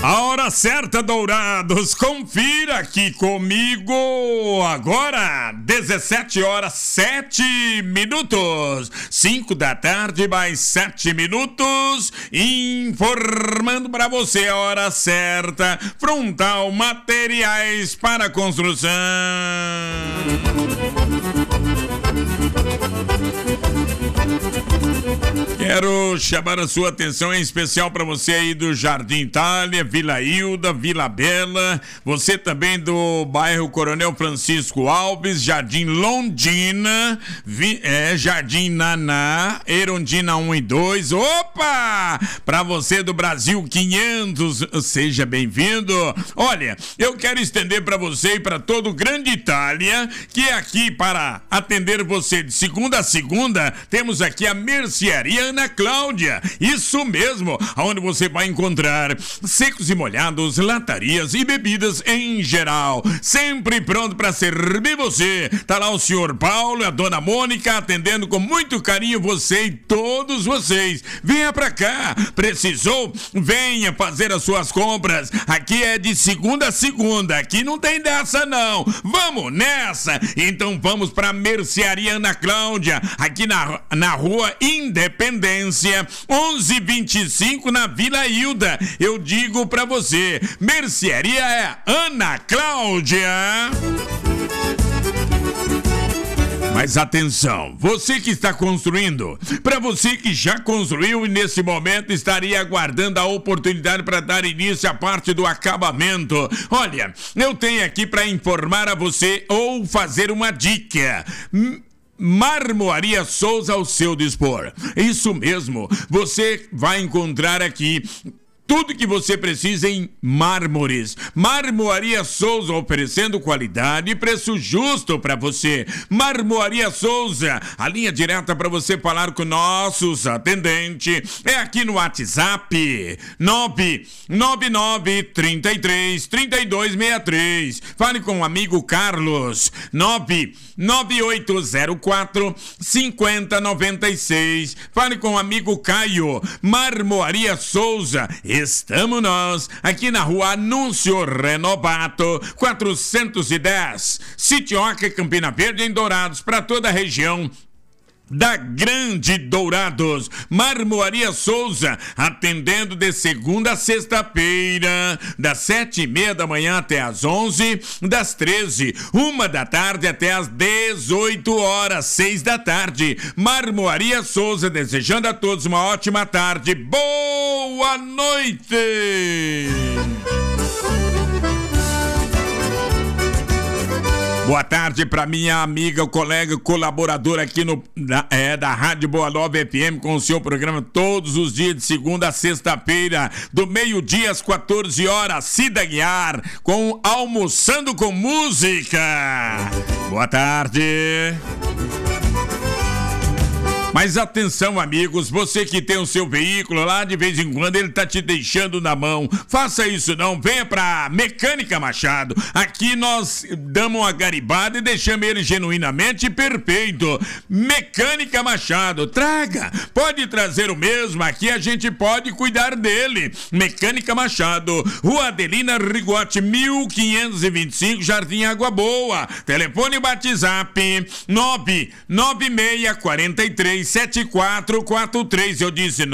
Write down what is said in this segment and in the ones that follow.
A hora certa, Dourados, confira aqui comigo agora, 17 horas 7 minutos, 5 da tarde mais 7 minutos, informando para você a hora certa, Frontal Materiais para Construção. Quero chamar a sua atenção em especial para você aí do Jardim Itália, Vila Hilda, Vila Bela, você também do bairro Coronel Francisco Alves, Jardim Londrina, Jardim Naná, Erundina 1 e 2, opa! Para você do Brasil 500, seja bem-vindo. Olha, eu quero estender para você e para todo o Grande Itália, que é aqui para atender você de segunda a segunda, temos aqui a Mercearia Ana Cláudia, isso mesmo, onde você vai encontrar secos e molhados, latarias e bebidas em geral, sempre pronto para servir você. Tá lá o senhor Paulo e a dona Mônica atendendo com muito carinho você e todos vocês. Venha pra cá, precisou? Venha fazer as suas compras. Aqui é de segunda a segunda, aqui não tem dessa não. Vamos nessa? Então vamos pra Mercearia Ana Cláudia, aqui na rua Independência 1125 na Vila Hilda. Eu digo pra você, Mercearia é Ana Cláudia. Mas atenção, você que está construindo, para você que já construiu e nesse momento estaria aguardando a oportunidade para dar início à parte do acabamento. Olha, eu tenho aqui para informar a você ou fazer uma dica. Marmoaria Souza ao seu dispor. Isso mesmo, você vai encontrar aqui tudo que você precisa em mármores. Marmoaria Souza, oferecendo qualidade e preço justo para você. Marmoaria Souza, a linha direta para você falar com nossos atendentes é aqui no WhatsApp 999-33-3263. Fale com o amigo Carlos 99804-5096. Fale com o amigo Caio. Marmoaria Souza, estamos nós, aqui na rua Anúncio Renovato, 410, Sitioca, Campina Verde, em Dourados, para toda a região da Grande Dourados. Marmoaria Souza, atendendo de segunda a sexta-feira, das 7:30 da manhã até as 11, das 13, 1 da tarde até as 18 horas, 6 da tarde. Marmoaria Souza, desejando a todos uma ótima tarde. Boa noite! Boa tarde para minha amiga, colega, colaboradora aqui da Rádio Boa Nova FM com o seu programa todos os dias de segunda a sexta-feira, do meio-dia às 14 horas, Cida Guiar, com Almoçando com Música. Boa tarde. Mas atenção, amigos, você que tem o seu veículo lá, de vez em quando ele tá te deixando na mão. Faça isso não, venha pra Mecânica Machado. Aqui nós damos uma garibada e deixamos ele genuinamente perfeito. Mecânica Machado, traga, pode trazer o mesmo, aqui a gente pode cuidar dele. Mecânica Machado, Rua Adelina Rigotti, 1525, Jardim Água Boa. Telefone WhatsApp 996437443. Eu disse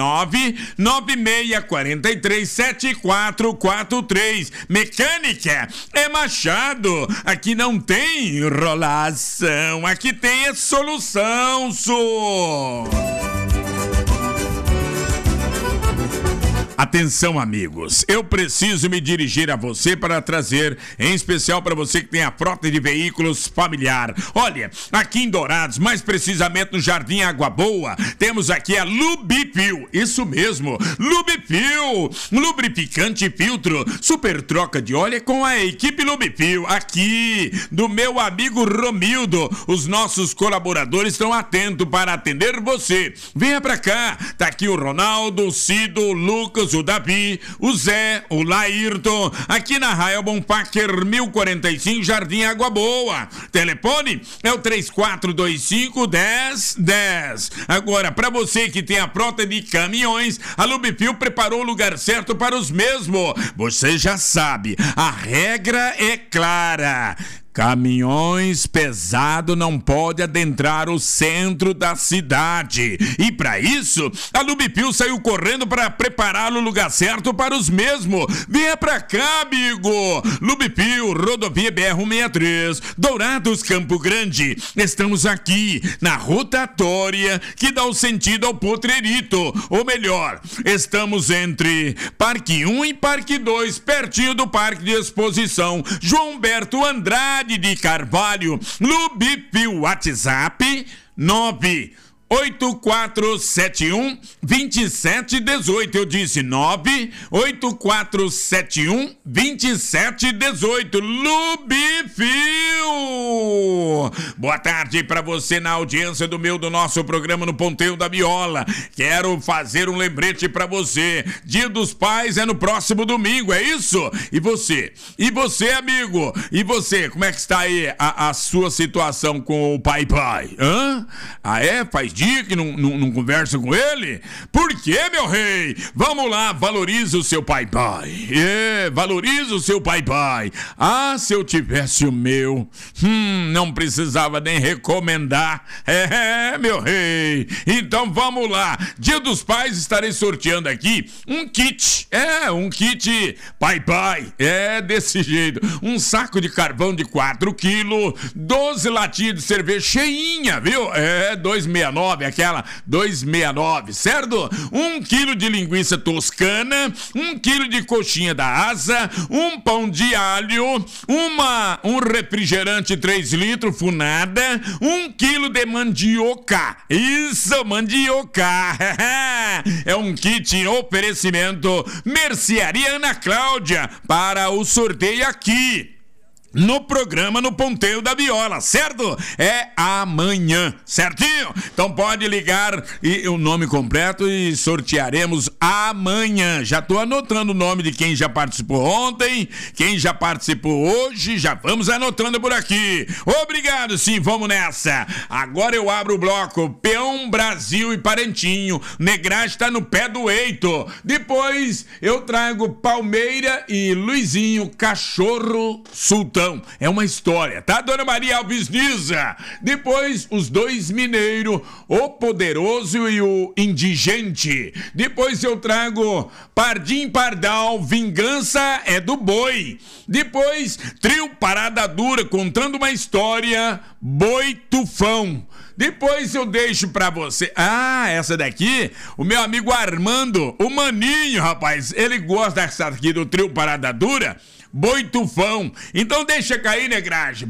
996437443. Mecânica é Machado. Aqui não tem enrolação, aqui tem a solução, Atenção, amigos, eu preciso me dirigir a você para trazer, em especial para você que tem a frota de veículos familiar. Olha, aqui em Dourados, mais precisamente no Jardim Água Boa, temos aqui a Lubifil, isso mesmo, Lubifil, lubrificante e filtro, super troca de óleo com a equipe Lubifil, aqui do meu amigo Romildo. Os nossos colaboradores estão atentos para atender você. Venha pra cá, tá aqui o Ronaldo, o Cido, o Lucas, Marcos, o Davi, o Zé, o Laírton, aqui na Rael Bonpacker 1045, Jardim Água Boa. Telefone é o 3425-1010. Agora, para você que tem a frota de caminhões, a Lubipil preparou o lugar certo para os mesmos. Você já sabe, a regra é clara. Caminhões pesados não podem adentrar o centro da cidade. E para isso, a Lubipil saiu correndo para preparar o lugar certo para os mesmos. Venha pra cá, amigo! Lubipil, rodovia BR-163, Dourados, Campo Grande. Estamos aqui na rotatória que dá o sentido ao Potrerito. Ou melhor, estamos entre Parque 1 e Parque 2, pertinho do Parque de Exposição João Berto Andrade de Carvalho. Lubipil, WhatsApp 98471-2718. Eu disse 98471-2718. Lubipil. Boa tarde para você na audiência do nosso programa no Ponteio da Viola. Quero fazer um lembrete para você. Dia dos Pais é no próximo domingo, é isso? E você, amigo? E você, como é que está aí a sua situação com o pai? Hã? Ah, é? Faz dia que não conversa com ele? Por quê, meu rei? Vamos lá, valoriza o seu pai. Valoriza o seu pai. Ah, se eu tivesse o meu, não precisava nem recomendar. Meu rei. Então vamos lá. Dia dos Pais, estarei sorteando aqui um kit. Um kit pai. É desse jeito. Um saco de carvão de 4 quilos, 12 latinhas de cerveja cheinha, viu? 269, aquela 269, certo? 1 quilo de linguiça toscana, 1 quilo de coxinha da asa, um pão de alho, um refrigerante 3 litros, funada, 1 quilo de mandioca. Isso, mandioca. É um kit oferecimento Mercearia Ana Cláudia para o sorteio aqui no programa no Ponteio da Viola, certo? É amanhã, certinho? Então pode ligar e o nome completo e sortearemos amanhã. Já tô anotando o nome de quem já participou ontem, quem já participou hoje, já vamos anotando por aqui. Obrigado, sim, vamos nessa. Agora eu abro o bloco Peão, Brasil e Parentinho. Negragem tá no pé do eito. Depois eu trago Palmeira e Luizinho, Cachorro Sultão. É uma história, tá, Dona Maria Alves Niza? Depois, os dois mineiros, o Poderoso e o Indigente. Depois eu trago Pardim Pardal, Vingança é do Boi. Depois, Trio Parada Dura, contando uma história, Boi Tufão. Depois eu deixo pra você. Essa daqui, o meu amigo Armando, o Maninho, rapaz, ele gosta dessa aqui do Trio Parada Dura, Boi Tufão. Então deixa cair, Negragem.